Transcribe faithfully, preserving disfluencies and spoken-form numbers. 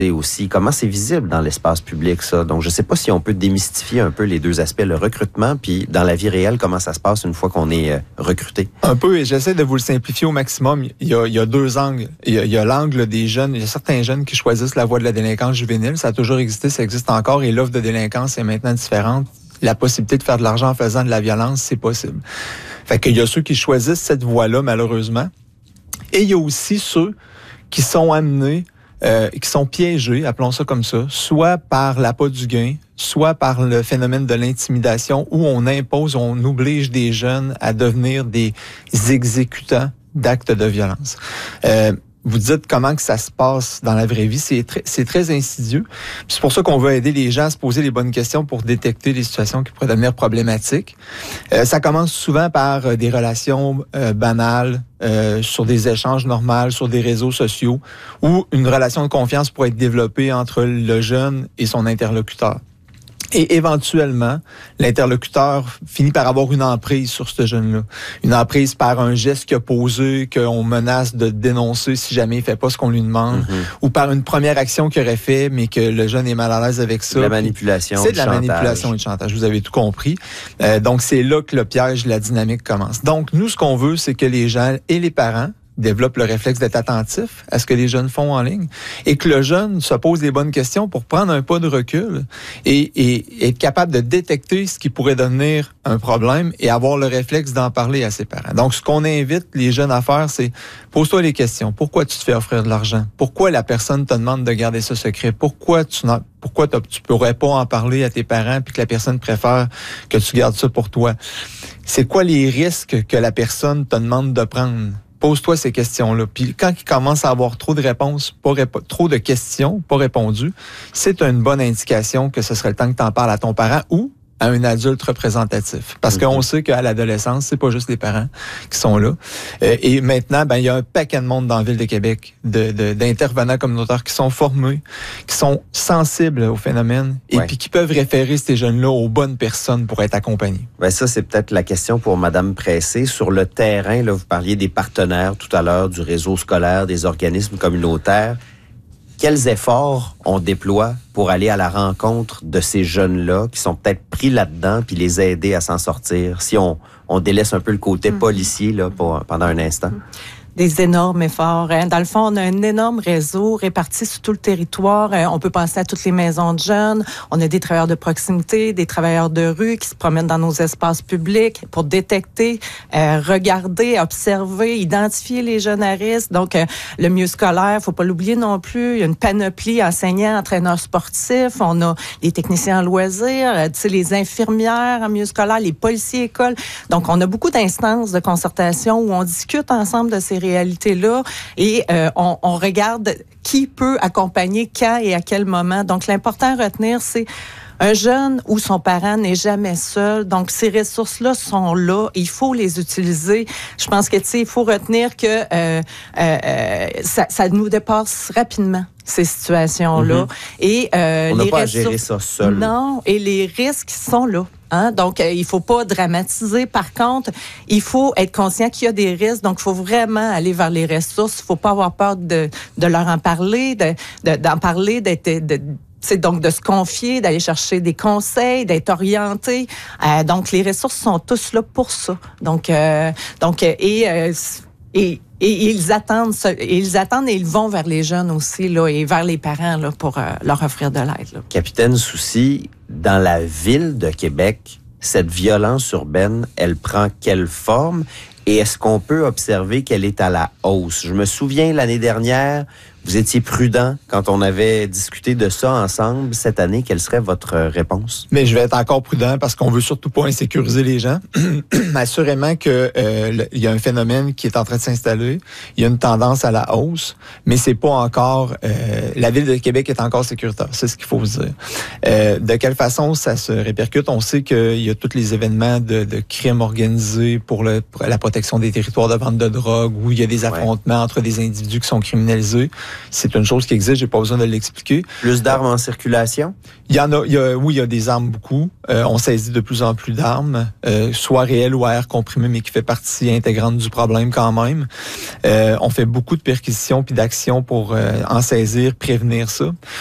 aussi. Comment c'est visible dans l'espace public, ça? Donc, je ne sais pas si on peut démystifier un peu les deux aspects, le recrutement, puis dans la vie réelle, comment ça se passe une fois qu'on est euh, recruté? Un peu, et j'essaie de vous le simplifier au maximum. Il y a, il y a deux angles. Il y a, il y a l'angle des jeunes. Il y a certains jeunes qui choisissent la voie de la délinquance juvénile. Ça a toujours existé, ça existe encore, et l'offre de délinquance est maintenant différente. La possibilité de faire de l'argent en faisant de la violence, c'est possible. Fait qu'il y a ceux qui choisissent cette voie-là, malheureusement. Et il y a aussi ceux qui sont amenés Euh, qui sont piégés, appelons ça comme ça, soit par l'appât du gain, soit par le phénomène de l'intimidation où on impose, on oblige des jeunes à devenir des exécutants d'actes de violence. Euh, Vous dites comment que ça se passe dans la vraie vie, c'est très, c'est très insidieux. Puis c'est pour ça qu'on veut aider les gens à se poser les bonnes questions pour détecter les situations qui pourraient devenir problématiques. Euh, ça commence souvent par euh, des relations euh, banales, euh, sur des échanges normaux, sur des réseaux sociaux, où une relation de confiance pourrait être développée entre le jeune et son interlocuteur. Et éventuellement, l'interlocuteur finit par avoir une emprise sur ce jeune-là. Une emprise par un geste qu'il a posé, qu'on menace de dénoncer si jamais il fait pas ce qu'on lui demande, mm-hmm. ou par une première action qu'il aurait fait, mais que le jeune est mal à l'aise avec ça. De la manipulation, C'est de la chantage. manipulation et du chantage. Vous avez tout compris. Euh, donc, c'est là que le piège, la dynamique commence. Donc, nous, ce qu'on veut, c'est que les gens et les parents développe le réflexe d'être attentif à ce que les jeunes font en ligne et que le jeune se pose les bonnes questions pour prendre un pas de recul et, et être capable de détecter ce qui pourrait devenir un problème et avoir le réflexe d'en parler à ses parents. Donc, ce qu'on invite les jeunes à faire, c'est pose-toi les questions. Pourquoi tu te fais offrir de l'argent? Pourquoi la personne te demande de garder ça secret? Pourquoi tu n'as Pourquoi tu pourrais pas en parler à tes parents puis que la personne préfère que tu gardes ça pour toi? C'est quoi les risques que la personne te demande de prendre? Pose-toi ces questions-là. Puis quand il commence à avoir trop de réponses, pas rép- trop de questions pas répondues, c'est une bonne indication que ce serait le temps que tu en parles à ton parent ou à un adulte représentatif. Parce mm-hmm. qu'on sait qu'à l'adolescence, c'est pas juste les parents qui sont là. Euh, et maintenant, ben il y a un paquet de monde dans la Ville de Québec, de, de, d'intervenants communautaires qui sont formés, qui sont sensibles au phénomène et ouais. puis qui peuvent référer ces jeunes-là aux bonnes personnes pour être accompagnés. Ben ça, c'est peut-être la question pour Madame Pressé. Sur le terrain, là, vous parliez des partenaires tout à l'heure, du réseau scolaire, des organismes communautaires. Quels efforts on déploie pour aller à la rencontre de ces jeunes-là qui sont peut-être pris là-dedans puis les aider à s'en sortir, si on, on délaisse un peu le côté mmh. policier là, pour, pendant un instant? Mmh. Des énormes efforts. Hein. Dans le fond, on a un énorme réseau réparti sur tout le territoire. On peut penser à toutes les maisons de jeunes. On a des travailleurs de proximité, des travailleurs de rue qui se promènent dans nos espaces publics pour détecter, euh, regarder, observer, identifier les jeunes à risque. Donc, euh, le milieu scolaire, faut pas l'oublier non plus. Il y a une panoplie enseignants, entraîneurs sportifs. On a les techniciens en loisirs, euh, tu sais, les infirmières en milieu scolaire, les policiers écoles. Donc, on a beaucoup d'instances de concertation où on discute ensemble de ces réalités-là et euh, on, on regarde qui peut accompagner quand et à quel moment. Donc, l'important à retenir, c'est un jeune ou son parent n'est jamais seul. Donc, ces ressources-là sont là. Il faut les utiliser. Je pense que, tu sais, il faut retenir que euh, euh, ça, ça nous dépasse rapidement, ces situations-là. Mm-hmm. Et euh, on n'a les pas ressources... à gérer ça seul. Non, et les risques sont là. Hein? Donc, euh, il faut pas dramatiser. Par contre, il faut être conscient qu'il y a des risques. Donc, il faut vraiment aller vers les ressources. Il faut pas avoir peur de, de leur en parler, de, de, d'en parler, d'être... De, c'est donc de se confier, d'aller chercher des conseils, d'être orienté. Euh, donc, les ressources sont tous là pour ça. Donc, euh, donc et, euh, et et ils attendent, et ils attendent et ils vont vers les jeunes aussi là et vers les parents là pour euh, leur offrir de l'aide. Là. Capitaine Soucy, dans la ville de Québec, cette violence urbaine, elle prend quelle forme et est-ce qu'on peut observer qu'elle est à la hausse? Je me souviens l'année dernière. Vous étiez prudent quand on avait discuté de ça ensemble. Cette année, quelle serait votre réponse? Mais je vais être encore prudent parce qu'on veut surtout pas insécuriser les gens. Assurément que euh, il y a un phénomène qui est en train de s'installer. Il y a une tendance à la hausse, mais c'est pas encore... Euh, la Ville de Québec est encore sécuritaire. C'est ce qu'il faut se dire. Euh, de quelle façon ça se répercute? On sait qu'il y a tous les événements de, de crimes organisés pour, le, pour la protection des territoires de vente de drogue où il y a des affrontements ouais. entre des individus qui sont criminalisés. c'est une chose qui existe, j'ai pas besoin de l'expliquer. Plus d'armes en circulation? Il y en a, il y a, oui, il y a des armes beaucoup. Euh, on saisit de plus en plus d'armes, euh, soit réelles ou à air comprimé, mais qui fait partie intégrante du problème quand même. Euh, on fait beaucoup de perquisitions puis d'actions pour euh, en saisir, prévenir ça.